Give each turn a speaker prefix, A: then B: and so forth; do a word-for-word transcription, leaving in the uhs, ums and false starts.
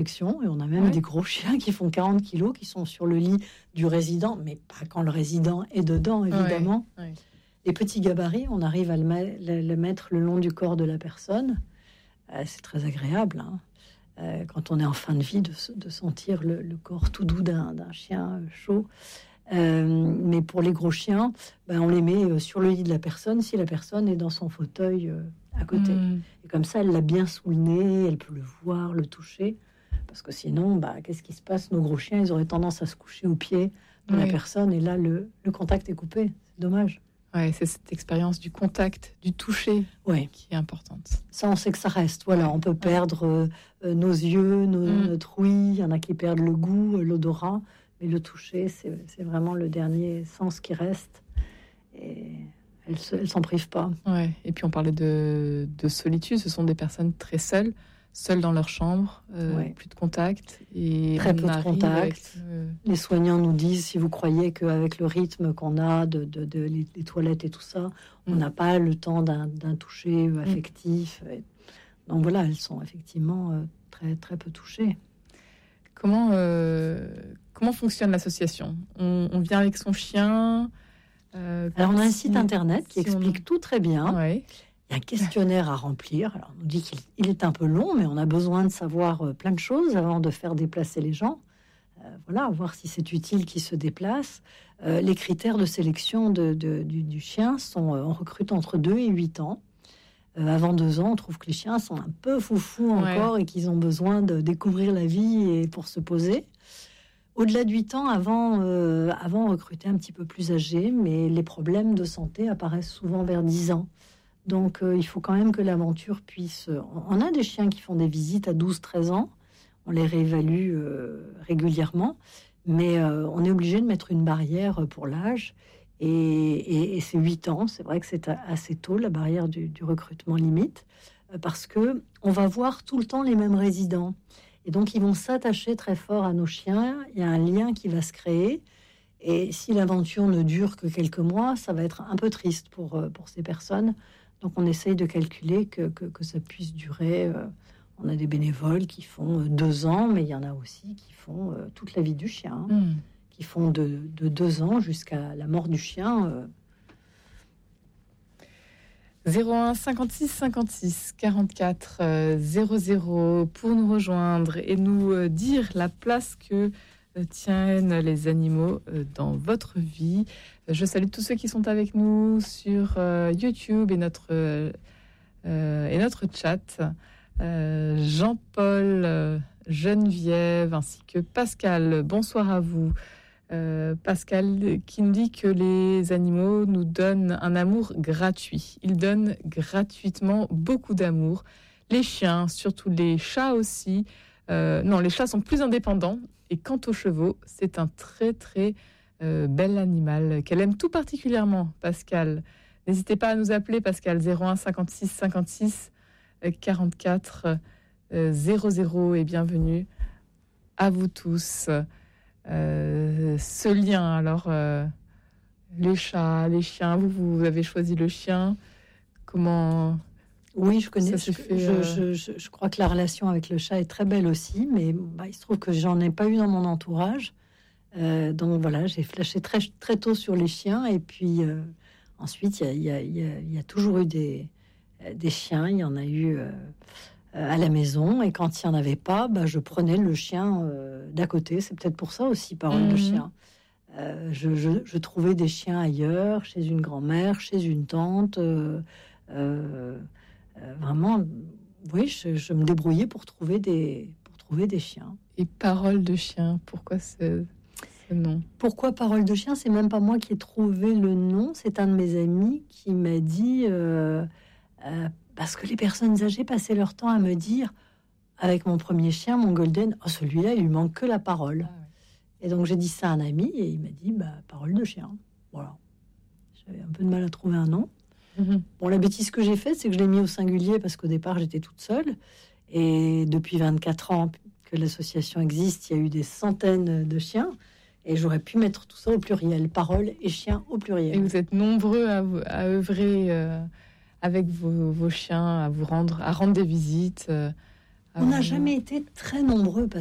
A: Et on a même ouais. des gros chiens qui font quarante kilos, qui sont sur le lit du résident, mais pas quand le résident est dedans, évidemment. Ouais. Ouais. Les petits gabarits, on arrive à le, ma- le, le mettre le long du corps de la personne. Euh, c'est très agréable, hein, euh, quand on est en fin de vie, de, de sentir le, le corps tout doux d'un, d'un chien chaud. Euh, mais pour les gros chiens, ben, on les met sur le lit de la personne, si la personne est dans son fauteuil euh, à côté. Mmh. Et comme ça, elle l'a bien sous le nez, elle peut le voir, le toucher. Parce que sinon, bah, qu'est-ce qui se passe? Nos gros chiens, ils auraient tendance à se coucher au pied de oui. la personne. Et là, le, le contact est coupé. C'est dommage.
B: Ouais, c'est cette expérience du contact, du toucher ouais. qui est importante.
A: Ça, on sait que ça reste. Voilà, ouais. on peut perdre euh, nos yeux, nos, mmh. notre ouïe. Il y en a qui perdent le goût, l'odorat. Mais le toucher, c'est, c'est vraiment le dernier sens qui reste. Et elles ne s'en privent pas.
B: Ouais. Et puis, on parlait de, de solitude. Ce sont des personnes très seules. Seuls dans leur chambre, euh, ouais. plus de contact. Et
A: très peu de contact. Avec, euh... Les soignants nous disent, si vous croyez qu'avec le rythme qu'on a, de, de, de les, les toilettes et tout ça, mm. on n'a pas le temps d'un, d'un toucher affectif. Mm. Et donc voilà, elles sont effectivement euh, très, très peu touchées.
B: Comment, euh, comment fonctionne l'association? on, on vient avec son chien
A: euh, Alors on a un site internet qui si explique on... tout très bien. Ouais. Il y a un questionnaire à remplir. Alors, on nous dit qu'il il est un peu long, mais on a besoin de savoir euh, plein de choses avant de faire déplacer les gens. Euh, voilà, voir si c'est utile qu'ils se déplacent. Euh, les critères de sélection de, de, du, du chien sont, euh, on recrute entre deux et huit ans. Euh, avant deux ans, on trouve que les chiens sont un peu foufous encore ouais. et qu'ils ont besoin de découvrir la vie et pour se poser. Au-delà de huit ans, avant, euh, avant, on recrutait un petit peu plus âgé, mais les problèmes de santé apparaissent souvent vers dix ans. Donc, euh, il faut quand même que l'aventure puisse... On a des chiens qui font des visites à douze treize ans. On les réévalue euh, régulièrement. Mais euh, on est obligé de mettre une barrière pour l'âge. Et, et, et c'est huit ans. C'est vrai que c'est assez tôt, la barrière du, du recrutement limite. Parce qu'on va voir tout le temps les mêmes résidents. Et donc, ils vont s'attacher très fort à nos chiens. Il y a un lien qui va se créer. Et si l'aventure ne dure que quelques mois, ça va être un peu triste pour, pour ces personnes. Donc, on essaye de calculer que, que, que ça puisse durer. Euh, on a des bénévoles qui font euh, deux ans, mais il y en a aussi qui font euh, toute la vie du chien, hein, mmh. qui font de, de deux ans jusqu'à la mort du chien. Euh.
B: zéro un cinquante-six cinquante-six quarante-quatre euh, zéro zéro pour nous rejoindre et nous euh, dire la place que euh, tiennent les animaux euh, dans votre vie. Je salue tous ceux qui sont avec nous sur euh, YouTube et notre, euh, et notre chat. Euh, Jean-Paul, euh, Geneviève, ainsi que Pascal. Bonsoir à vous. Euh, Pascal qui nous dit que les animaux nous donnent un amour gratuit. Ils donnent gratuitement beaucoup d'amour. Les chiens, surtout les chats aussi. Euh, non, les chats sont plus indépendants. Et quant aux chevaux, c'est un très très Euh, bel animal qu'elle aime tout particulièrement, Pascal. N'hésitez pas à nous appeler, Pascal, zéro un cinquante-six cinquante-six quarante-quatre zéro zéro et bienvenue à vous tous. Euh, ce lien, alors, euh, les chats, les chiens, vous, vous avez choisi le chien. Comment...
A: Oui, je connais.
B: Ça se
A: je,
B: fait,
A: je,
B: euh...
A: je, je, je crois que la relation avec le chat est très belle aussi, mais bah, il se trouve que j'en ai pas eu dans mon entourage. Euh, donc voilà, j'ai flashé très, très tôt sur les chiens. Et puis euh, ensuite, il y a, y, a, y a toujours eu des, des chiens. Il y en a eu euh, à la maison. Et quand il n'y en avait pas, bah, je prenais le chien euh, d'à côté. C'est peut-être pour ça aussi, parole mmh. de chien. Euh, je, je, je trouvais des chiens ailleurs, chez une grand-mère, chez une tante. Euh, euh, vraiment, oui, je, je me débrouillais pour trouver des, pour trouver des chiens.
B: Et parole de chien, pourquoi c'est... Non.
A: Pourquoi parole de chien? C'est même pas moi qui ai trouvé le nom, c'est un de mes amis qui m'a dit euh, euh, parce que les personnes âgées passaient leur temps à me dire avec mon premier chien, mon golden, oh, celui-là il lui manque que la parole. Ah, ouais. Et donc j'ai dit ça à un ami et il m'a dit bah parole de chien. Voilà. J'avais un peu de mal à trouver un nom. Mm-hmm. Bon, la bêtise que j'ai faite, c'est que je l'ai mis au singulier parce qu'au départ j'étais toute seule et depuis vingt-quatre ans que l'association existe, il y a eu des centaines de chiens. Et j'aurais pu mettre tout ça au pluriel, parole et chiens au pluriel.
B: Et vous êtes nombreux à, à œuvrer euh, avec vos, vos chiens, à vous rendre, à rendre des visites, euh,
A: On n'a jamais été très nombreux.